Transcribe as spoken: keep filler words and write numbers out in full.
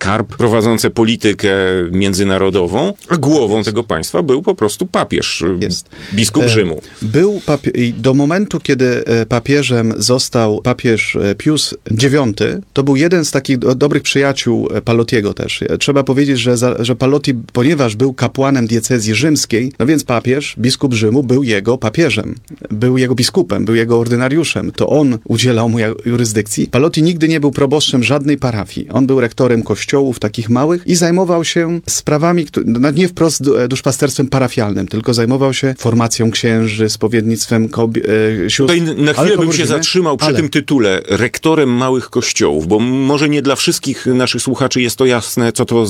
skarb, prowadzące politykę międzynarodową, a głową tego państwa był po prostu papież, Jest. biskup Rzymu. Był papie- i do momentu, kiedy papieżem został papież Pius dziewiąty, to był jeden z takich do- dobrych przyjaciół Palottiego też. Trzeba powiedzieć, że, za, że Palotti, ponieważ był kapłanem diecezji rzymskiej, no więc papież, biskup Rzymu był jego papieżem, był jego biskupem, był jego ordynariuszem. To on udzielał mu ja- jurysdykcji. Palotti nigdy nie był proboszczem żadnej parafii. On był rektorem kościołów takich małych i zajmował się sprawami, któ- no nie wprost du- duszpasterstwem parafialnym, tylko zajmował się formacją księży, spowiednictwem kobie- e, sióstr. Tutaj na Ale chwilę bym się powrócimy. zatrzymał przy Ale- tym tytule rektorem małych kościołów, bo może nie dla wszystkich naszych słuchaczy jest to jasne, co to